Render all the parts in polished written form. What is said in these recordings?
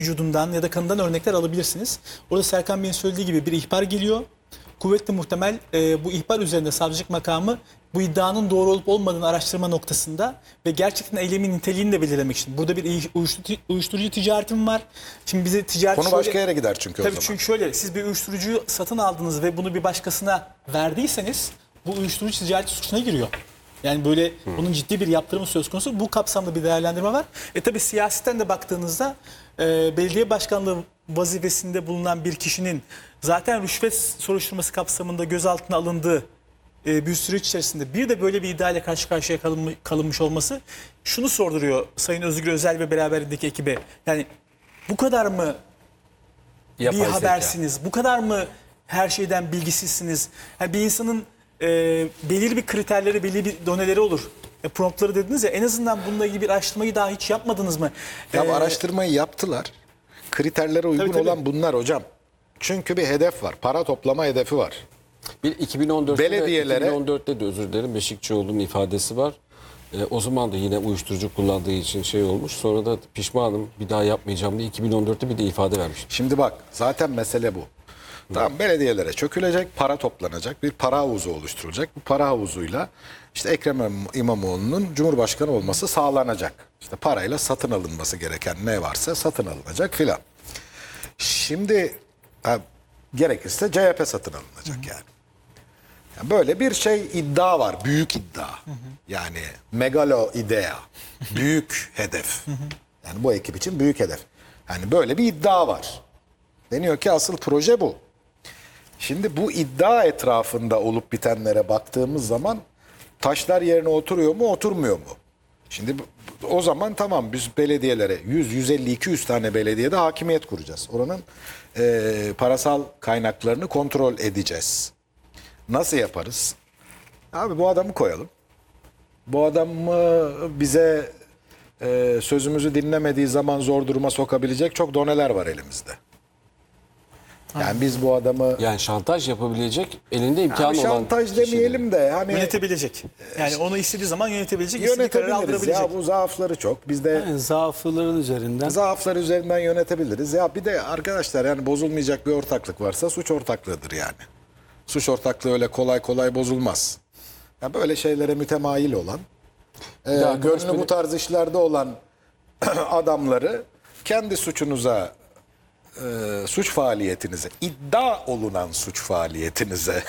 vücudundan ya da kanından örnekler alabilirsiniz. Orada Serkan Bey'in söylediği gibi bir ihbar geliyor. Kuvvetli muhtemel bu ihbar üzerinde savcılık makamı bu iddianın doğru olup olmadığını araştırma noktasında ve gerçekten eylemin niteliğini de belirlemek için. Burada bir uyuşturucu ticareti mi var? Şimdi bize ticaret Konu başka yere gider çünkü o tabii zaman. çünkü şöyle, siz bir uyuşturucuyu satın aldınız ve bunu bir başkasına verdiyseniz bu uyuşturucu ticareti suçuna giriyor. Yani böyle bunun ciddi bir yaptırımı söz konusu. Bu kapsamda bir değerlendirme var. Tabii siyasetten de baktığınızda belediye başkanlığı vazifesinde bulunan bir kişinin zaten rüşvet soruşturması kapsamında gözaltına alındığı bir süreç içerisinde bir de böyle bir iddiayla karşı karşıya kalınmış olması şunu sorduruyor Sayın Özgür Özel ve beraberindeki ekibe. Yani bu kadar mı Yapay bir zeka. habersiniz? Bu kadar mı her şeyden bilgisizsiniz? Yani bir insanın belirli bir kriterleri, belirli bir doneleri olur. Promptları dediniz ya, en azından bununla ilgili bir araştırmayı daha hiç yapmadınız mı? Ya bu araştırmayı yaptılar. Kriterlere uygun tabii. olan bunlar hocam. Çünkü bir hedef var. Para toplama hedefi var. Bir 2014'te Belediyelere- 2014'te de özür dilerim Beşikçioğlu'nun ifadesi var. O zaman da yine uyuşturucu kullandığı için şey olmuş. Sonra da pişmanım bir daha yapmayacağım diye 2014'te bir de ifade vermiş. Şimdi bak zaten mesele bu. Tamam, belediyelere çökülecek, para toplanacak, bir para havuzu oluşturulacak. Bu para havuzuyla işte Ekrem İmamoğlu'nun Cumhurbaşkanı olması sağlanacak. İşte parayla satın alınması gereken ne varsa satın alınacak filan. Şimdi gerekirse CHP satın alınacak yani. Yani böyle bir şey iddia var, büyük iddia. Yani megalo idea, büyük hedef. Yani bu ekip için büyük hedef. Yani böyle bir iddia var. Deniyor ki asıl proje bu. Şimdi bu iddia etrafında olup bitenlere baktığımız zaman taşlar yerine oturuyor mu, oturmuyor mu? Şimdi o zaman tamam, biz belediyelere 100, 150, 200 tane belediyede hakimiyet kuracağız. Oranın parasal kaynaklarını kontrol edeceğiz. Nasıl yaparız? Abi bu adamı koyalım. Bu adamı bize sözümüzü dinlemediği zaman zor duruma sokabilecek çok doneler var elimizde. Yani biz bu adamı Yani şantaj yapabilecek elinde imkanı yani olan şantaj kişi değil. demeyelim de hani Yönetebilecek. Yani onu istediği zaman yönetebilecek, istediği kararı yönetebiliriz aldırabilecek. ya, bu zaafları çok. Biz de Yani zaafların üzerinden. zaaflar üzerinden yönetebiliriz. Ya bir de arkadaşlar, yani bozulmayacak bir ortaklık varsa suç ortaklığıdır yani. Suç ortaklığı öyle kolay kolay bozulmaz. Ya böyle şeylere mütemayil olan, gönlü bu tarz işlerde olan adamları kendi suçunuza, suç faaliyetinize, iddia olunan suç faaliyetinize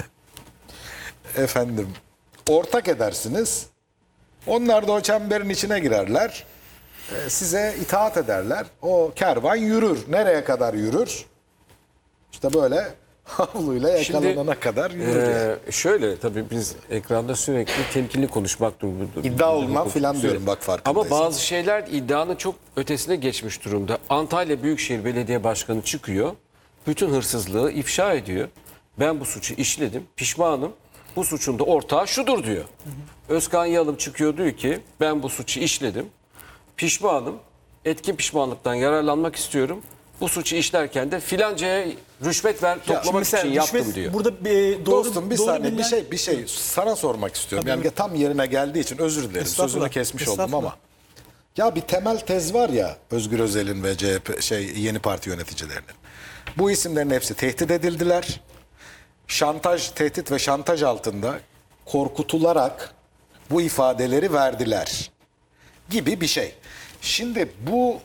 efendim ortak edersiniz. Onlar da o çemberin içine girerler. Size itaat ederler. O kervan yürür. Nereye kadar yürür? İşte böyle havluyla yakalanana kadar yürür. Yani. Şöyle tabii biz ekranda sürekli temkinli konuşmak durumundayız. İddia olunan filan diyorum, bak farkındaysan. Ama bazı şeyler iddianın çok ötesine geçmiş durumda. Antalya Büyükşehir Belediye Başkanı çıkıyor. Bütün hırsızlığı ifşa ediyor. Ben bu suçu işledim. Pişmanım. Bu suçun da ortağı şudur diyor. Özkan Yalım çıkıyor, diyor ki ben bu suçu işledim. Pişmanım. Etkin pişmanlıktan yararlanmak istiyorum. Bu suçu işlerken de filancaya rüşvet toplamak Mesela için yaptım rüşvet diyor. burada doğru, Dostum bir doğru saniye, bilinen- bir şey sana sormak istiyorum. Tabii. Yani tam yerine geldiği için özür dilerim. Estağfurullah, Sözünü kesmiş oldum estağfurullah. ama. Ya bir temel tez var ya Özgür Özel'in ve CHP Yeni Parti yöneticilerinin. Bu isimlerin hepsi tehdit edildiler. Şantaj, tehdit ve şantaj altında korkutularak bu ifadeleri verdiler gibi bir şey. Şimdi bu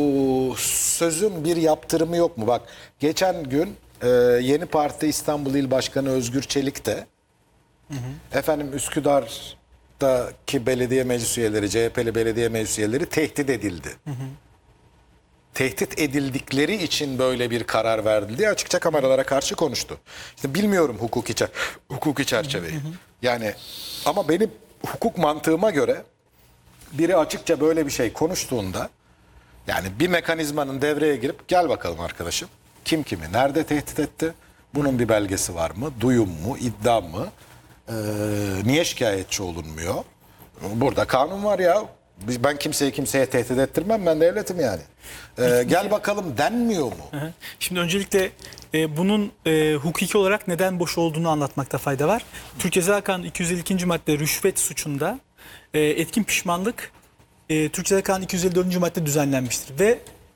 sözün bir yaptırımı yok mu? Bak geçen gün Yeni Parti İstanbul İl Başkanı Özgür Çelik de efendim Üsküdar'daki belediye meclis üyeleri, CHP'li belediye meclis üyeleri tehdit edildi. Tehdit edildikleri için böyle bir karar verildi diye açıkça kameralara karşı konuştu. İşte bilmiyorum hukuki çerçeveyi. Yani ama benim hukuk mantığıma göre biri açıkça böyle bir şey konuştuğunda, yani bir mekanizmanın devreye girip gel bakalım arkadaşım, kim kimi nerede tehdit etti? Bunun bir belgesi var mı? Duyum mu? İddia mı? Niye şikayetçi olunmuyor? Burada kanun var ya. Ben kimseye tehdit ettirmem. Ben devletim yani. Gel bakalım denmiyor mu? Şimdi öncelikle bunun hukuki olarak neden boş olduğunu anlatmakta fayda var. Türk Ceza Kanunu 252. madde rüşvet suçunda etkin pişmanlık Türk Ceza Kanunu 254. madde düzenlenmiştir. Ve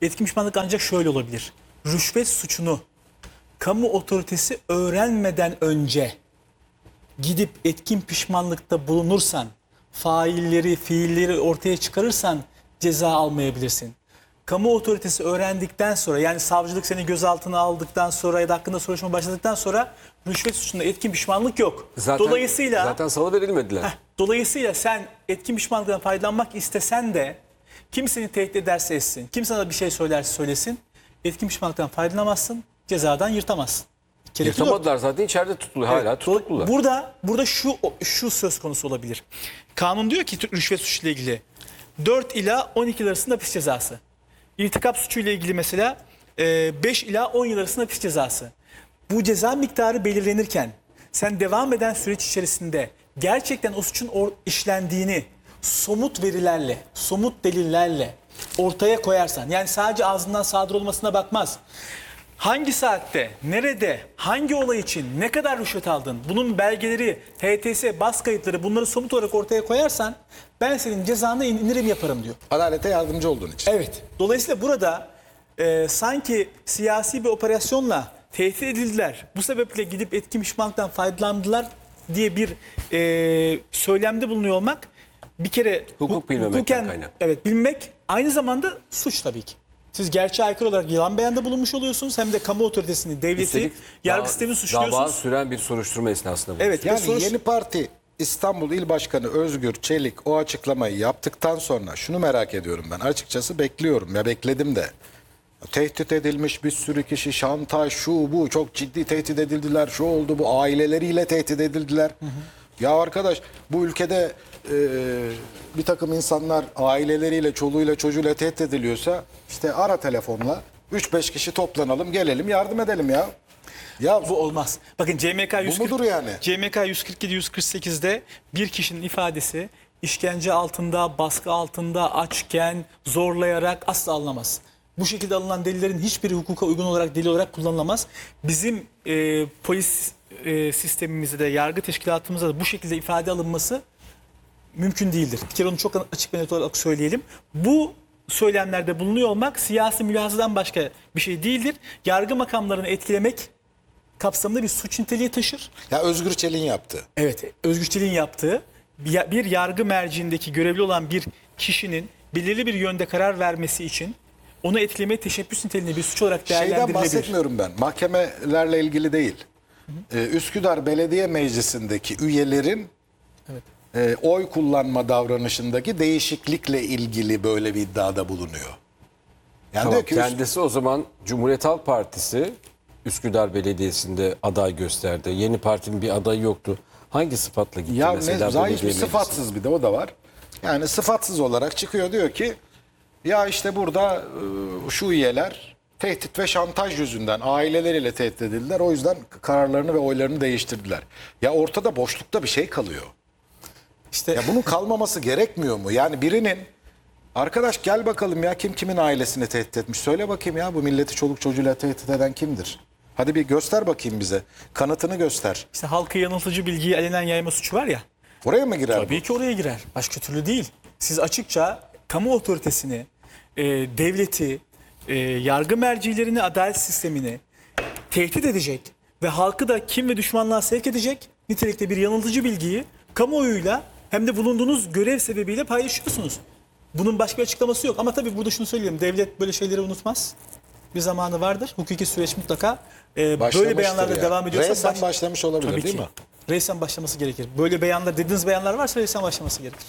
etkin pişmanlık ancak şöyle olabilir. Rüşvet suçunu kamu otoritesi öğrenmeden önce gidip etkin pişmanlıkta bulunursan, failleri, fiilleri ortaya çıkarırsan ceza almayabilirsin. Kamu otoritesi öğrendikten sonra, yani savcılık seni gözaltına aldıktan sonra ya da hakkında soruşturma başladıktan sonra rüşvet suçunda etkin pişmanlık yok. Zaten salı verilmediler. Dolayısıyla sen etkin pişmanlıktan faydalanmak istesen de kim seni tehdit ederse etsin, kim sana bir şey söylerse söylesin, etkin pişmanlıktan faydalanamazsın, cezadan yırtamazsın. Gerekli yok. Yırtamadılar zaten, içeride tutuluyor. Hala tutuklular. Burada şu söz konusu olabilir. Kanun diyor ki rüşvet suçuyla ilgili 4 ila 12 yıl arasında hapis cezası. İrtikap suçuyla ilgili mesela 5 ila 10 yıl arasında hapis cezası. Bu ceza miktarı belirlenirken sen devam eden süreç içerisinde gerçekten o suçun işlendiğini somut verilerle, somut delillerle ortaya koyarsan, yani sadece ağzından sadır olmasına bakmaz. Hangi saatte, nerede, hangi olay için ne kadar rüşvet aldın, bunun belgeleri, HTS, bas kayıtları, bunları somut olarak ortaya koyarsan ben senin cezanı indirim yaparım diyor. Adalete yardımcı olduğun için. Evet. Dolayısıyla burada sanki siyasi bir operasyonla tehdit edildiler. Bu sebeple gidip etkin pişmanlıktan faydalandılar diye bir söylemde bulunuyor olmak bir kere Hukuk bilmemekten kaynak. Evet, bilmek aynı zamanda suç tabii ki. Siz gerçeğe aykırı olarak yalan beyanda bulunmuş oluyorsunuz. Hem de kamu otoritesini, devleti, Üstelik yargı sistemini suçluyorsunuz. Dava süren bir soruşturma esnasında bu. Evet. Yani Yeni Parti İstanbul İl Başkanı Özgür Çelik o açıklamayı yaptıktan sonra şunu merak ediyorum ben. Açıkçası bekliyorum ya, bekledim de. Tehdit edilmiş bir sürü kişi, şantaj, şu bu, çok ciddi tehdit edildiler, şu oldu bu, aileleriyle tehdit edildiler. Ya arkadaş, bu ülkede bir takım insanlar aileleriyle, çoluğuyla, çocuğuyla tehdit ediliyorsa işte ara telefonla 3-5 kişi toplanalım, gelelim yardım edelim ya. Ya Bu olmaz. Bakın CMK 140, mudur yani? CMK 147-148'de bir kişinin ifadesi işkence altında, baskı altında, açken, zorlayarak asla alınamaz. Bu şekilde alınan delillerin hiçbiri hukuka uygun olarak delil olarak kullanılamaz. Bizim polis sistemimizde de, yargı teşkilatımızda da bu şekilde ifade alınması mümkün değildir. Bir kere onu çok açık ve net olarak söyleyelim. Bu söylemlerde bulunuyor olmak siyasi mülahazadan başka bir şey değildir. Yargı makamlarını etkilemek kapsamında bir suç niteliği taşır. Ya Özgür Çelik'in yaptı. Evet, Özgür Çelik'in yaptığı bir yargı merciindeki görevli olan bir kişinin belirli bir yönde karar vermesi için onu etkilemeye teşebbüs niteliğinde bir suç olarak Şeyden değerlendirilebilir. bahsetmiyorum ben. Mahkemelerle ilgili değil. Üsküdar Belediye Meclisi'ndeki üyelerin oy kullanma davranışındaki değişiklikle ilgili böyle bir iddiada bulunuyor. Yani Tamam, diyor ki kendisi o zaman Cumhuriyet Halk Partisi Üsküdar Belediyesi'nde aday gösterdi. Yeni Parti'nin bir adayı yoktu. Hangi sıfatla gitti ya mesela Zahir belediye meclisine? sıfatsız, bir de o da var. Yani sıfatsız olarak çıkıyor, diyor ki ya işte burada şu üyeler tehdit ve şantaj yüzünden aileleriyle tehdit edildiler. O yüzden kararlarını ve oylarını değiştirdiler. Ya ortada boşlukta bir şey kalıyor. İşte Ya bunun kalmaması gerekmiyor mu? Yani birinin arkadaş gel bakalım ya, kim kimin ailesini tehdit etmiş? Söyle bakayım ya, bu milleti çoluk çocuğuyla tehdit eden kimdir? Hadi bir göster bakayım bize. Kanıtını göster. İşte halka yanıltıcı bilgiyi alenen yayma suçu var ya. Oraya mı girer bu? Tabii ki oraya girer. Başka türlü değil. Siz açıkça kamu otoritesini, devleti, yargı mercilerini, adalet sistemini tehdit edecek ve halkı da kin ve düşmanlığa sevk edecek nitelikte bir yanıltıcı bilgiyi kamuoyuyla hem de bulunduğunuz görev sebebiyle paylaşıyorsunuz. Bunun başka bir açıklaması yok. Ama tabii burada şunu söyleyeyim. Devlet böyle şeyleri unutmaz. Bir zamanı vardır. Hukuki süreç mutlaka böyle Başlamıştır beyanlarda ya. devam ediyorsa Reysen başlamış olabilir, tabii değil ki. mi? Reysen başlaması gerekir. Böyle beyanlar, dediğiniz beyanlar varsa reysen başlaması gerekir.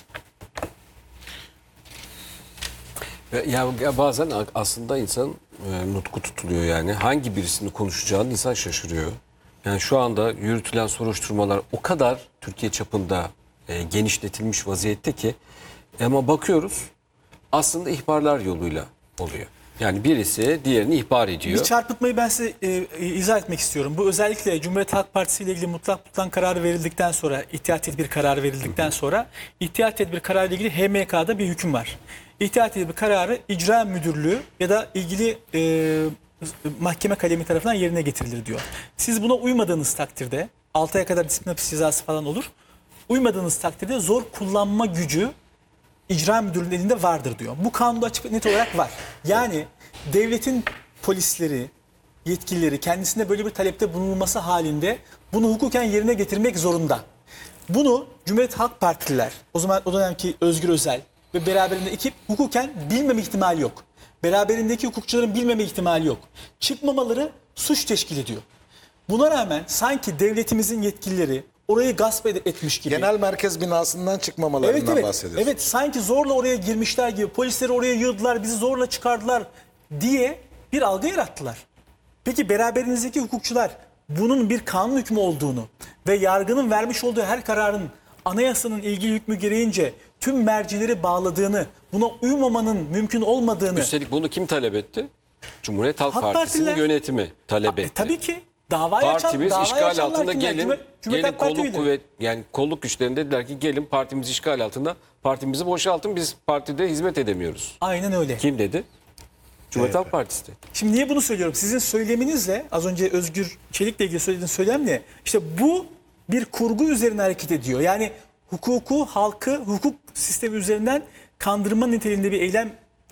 Ya bazen aslında insan nutku tutuluyor yani. Hangi birisini konuşacağını insan şaşırıyor. Yani şu anda yürütülen soruşturmalar o kadar Türkiye çapında genişletilmiş vaziyette ki, ama bakıyoruz aslında ihbarlar yoluyla oluyor. Yani birisi diğerini ihbar ediyor. Bir çarpıtmayı ben size izah etmek istiyorum. Bu özellikle Cumhuriyet Halk Partisi ile ilgili mutlak tutan kararı verildikten sonra, ihtiyat tedbir kararı verildikten sonra ihtiyat tedbir kararı ile ilgili HMK'da bir hüküm var. İhtiyat tedbir kararı icra müdürlüğü ya da ilgili mahkeme kalemi tarafından yerine getirilir diyor. Siz buna uymadığınız takdirde 6 aya kadar disiplin hapis cezası falan olur. Uymadığınız takdirde zor kullanma gücü icra müdürlüğünün elinde vardır diyor. Bu kanunda açık ve net olarak var. Yani devletin polisleri, yetkilileri kendisine böyle bir talepte bulunması halinde bunu hukuken yerine getirmek zorunda. Bunu Cumhuriyet Halk Partililer, o dönemki Özgür Özel ve beraberinde ekip hukuken bilmeme ihtimali yok. Beraberindeki hukukçuların bilmeme ihtimali yok. Çıkmamaları suç teşkil ediyor. Buna rağmen sanki devletimizin yetkilileri orayı gasp etmiş gibi. Genel merkez binasından çıkmamalarından bahsediyorsun. Evet, sanki zorla oraya girmişler gibi, polisleri oraya yığdılar, bizi zorla çıkardılar diye bir algı yarattılar. Peki beraberinizdeki hukukçular bunun bir kanun hükmü olduğunu ve yargının vermiş olduğu her kararın anayasanın ilgili hükmü gereğince tüm mercileri bağladığını, buna uymamanın mümkün olmadığını... Üstelik bunu kim talep etti? Cumhuriyet Halk Halk Partisi'nin Partililer. yönetimi talep etti. Tabii ki davayı Partimiz işgal altında gelin, gelin Halk Parti kolluk üyeleri. kuvvet, yani kolluk güçlerinde dediler ki gelin partimiz işgal altında, partimizi boşaltın, biz partide hizmet edemiyoruz. Aynen öyle. Kim dedi? Cumhuriyet Halk Partisi dedi. Şimdi niye bunu söylüyorum? Sizin söyleminizle, az önce Özgür Çelik'le ilgili söylediğiniz söylemle, işte bu bir kurgu üzerine hareket ediyor. Yani hukuku, halkı, hukuk sistemi üzerinden kandırma niteliğinde bir eylem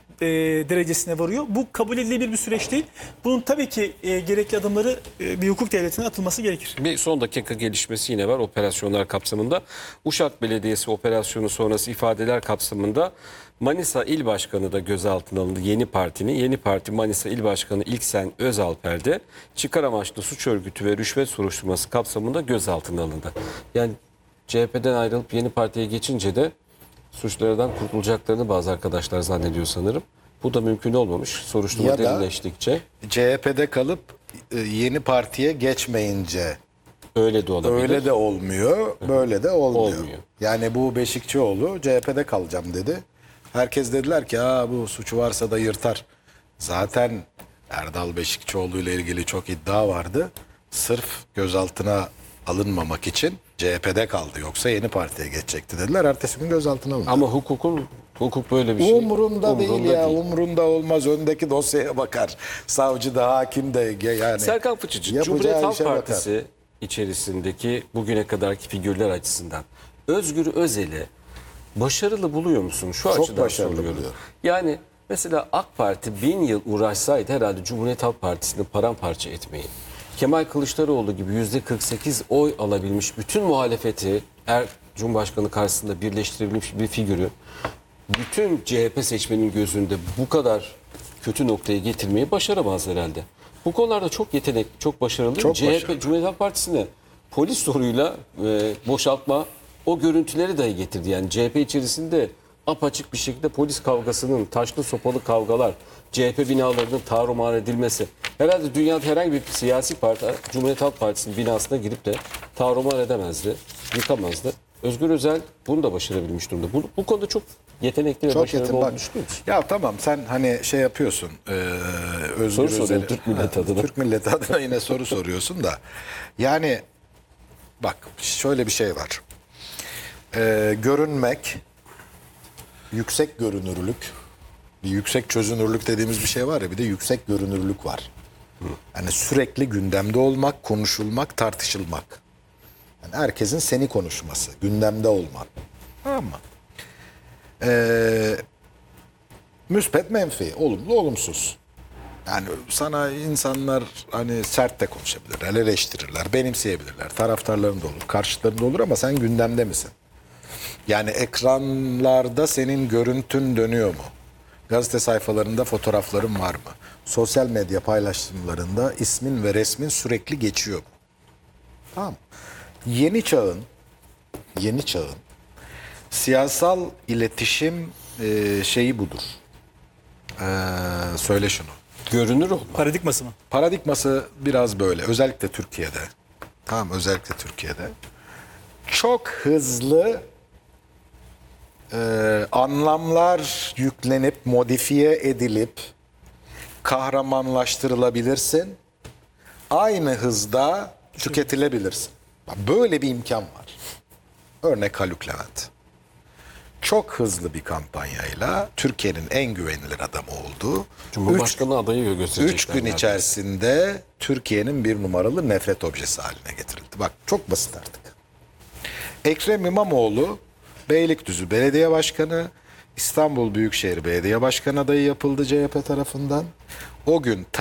derecesine varıyor. Bu kabul edilebilir bir süreç değil. Bunun tabii ki gerekli adımları bir hukuk devletine atılması gerekir. Bir son dakika gelişmesi yine var operasyonlar kapsamında. Uşak Belediyesi operasyonu sonrası ifadeler kapsamında Manisa İl Başkanı da gözaltına alındı. Yeni Parti Manisa İl Başkanı İlksen Özalper'de çıkar amaçlı suç örgütü ve rüşvet soruşturması kapsamında gözaltına alındı. Yani CHP'den ayrılıp Yeni Parti'ye geçince de suçlardan kurtulacaklarını bazı arkadaşlar zannediyor sanırım. Bu da mümkün olmamış. Soruşturma Ya da derinleştikçe CHP'de kalıp Yeni Parti'ye geçmeyince öyle de olabilir. öyle de olmuyor, böyle de olmuyor. Olmuyor. Yani bu Beşikçioğlu CHP'de kalacağım dedi. Herkes dediler ki bu suçu varsa da yırtar. Zaten Erdal Beşikçioğlu ile ilgili çok iddia vardı. Sırf gözaltına alınmamak için CHP'de kaldı. Yoksa Yeni Parti'ye geçecekti dediler. Ertesi gün gözaltına alındı. Ama hukuk böyle bir şey. Umrunda değil ya. Umrunda olmaz. Öndeki dosyaya bakar. Savcı da hakim de yani. Serkan Fıçıcı, yapacağı Cumhuriyet Halk işe bakar. Partisi içerisindeki bugüne kadarki figürler açısından Özgür Özel'i başarılı buluyor musun? Şu Çok açıdan başarılı soruyorum. buluyorum. Yani mesela AK Parti 1000 yıl uğraşsaydı herhalde Cumhuriyet Halk Partisi'ni paramparça etmeyi, Kemal Kılıçdaroğlu gibi %48 oy alabilmiş bütün muhalefeti Cumhurbaşkanı karşısında birleştirebilmiş bir figürü bütün CHP seçmenin gözünde bu kadar kötü noktaya getirmeyi başaramaz herhalde. Bu konularda çok yetenek, çok başarılı. Çok CHP, başarılı. Cumhuriyet Halk Partisi'ne polis soruyla boşaltma o görüntüleri dahi getirdi. Yani CHP içerisinde apaçık bir şekilde polis kavgasının, taşlı sopalı kavgalar, CHP binalarının tarumar edilmesi. Herhalde dünyada herhangi bir siyasi parti Cumhuriyet Halk Partisi'nin binasına girip de tarumar edemezdi, yıkamazdı. Özgür Özel bunu da başarabilmiş durumda. Bu konuda çok yetenekli ve Çok başarılı yetin. Bak, olduğunu düşünüyor musun? ya tamam sen hani şey yapıyorsun. Özgür Soru soruyorum Özel'e- Türk milleti adına. Türk milleti adına yine soru soruyorsun da. Yani bak şöyle bir şey var. Görünmek, yüksek görünürlük, bir yüksek çözünürlük dediğimiz bir şey var ya, bir de yüksek görünürlük var. Yani sürekli gündemde olmak, konuşulmak, tartışılmak. Yani herkesin seni konuşması, gündemde olman. Tamam mı? Müspet, menfi, olumlu, olumsuz. Yani sana insanlar hani sert de konuşabilirler, eleştirirler, benimseyebilirler. Taraftarların da olur, karşıtların da olur ama sen gündemde misin? Yani ekranlarda senin görüntün dönüyor mu? Gazete sayfalarında fotoğrafların var mı? Sosyal medya paylaşımlarında ismin ve resmin sürekli geçiyor mu? Tamam. Yeni çağın siyasal iletişim şeyi budur. Söyle şunu. Görünür olma. Paradigması mı? Paradigması biraz böyle. Özellikle Türkiye'de. Tamam, özellikle Türkiye'de. Çok hızlı anlamlar yüklenip, modifiye edilip kahramanlaştırılabilirsin. Aynı hızda tüketilebilirsin. Böyle bir imkan var. Örnek Haluk Levent. Çok hızlı bir kampanyayla Türkiye'nin en güvenilir adamı oldu. Cumhurbaşkanı adayı gösterecekler. 3 gün neredeyse. içerisinde Türkiye'nin bir numaralı nefret objesi haline getirildi. Bak çok basit artık. Ekrem İmamoğlu Beylikdüzü Belediye Başkanı, İstanbul Büyükşehir Belediye Başkanı adayı yapıldı CHP tarafından. o gün